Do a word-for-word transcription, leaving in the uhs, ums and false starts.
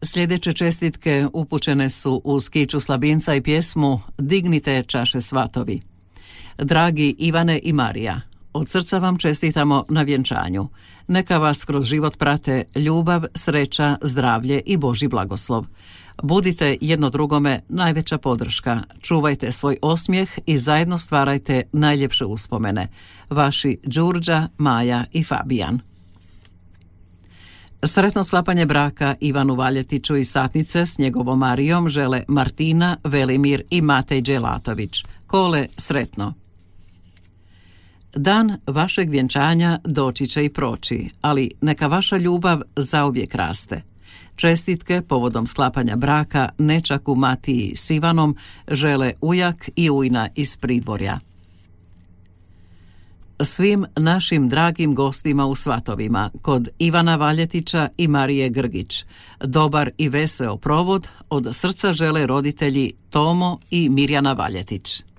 Sljedeće čestitke upućene su uz kiču Slabinca i pjesmu Dignite čaše svatovi. Dragi Ivane i Marija, od srca vam čestitamo na vjenčanju. Neka vas kroz život prate ljubav, sreća, zdravlje i Božji blagoslov. Budite jedno drugome najveća podrška. Čuvajte svoj osmijeh i zajedno stvarajte najljepše uspomene. Vaši Đurđa, Maja i Fabijan. Sretno sklapanje braka Ivanu Valjetiću i satnice s njegovom Marijom žele Martina, Velimir i Matej Đelatović. Kole, sretno! Dan vašeg vjenčanja doći će i proći, ali neka vaša ljubav zauvijek raste. Čestitke povodom sklapanja braka nečaku Matiji s Ivanom žele ujak i ujna iz Pridvorja. Svim našim dragim gostima u Svatovima, kod Ivana Valjetića i Marije Grgić, dobar i veseo provod od srca žele roditelji Tomo i Mirjana Valjetić.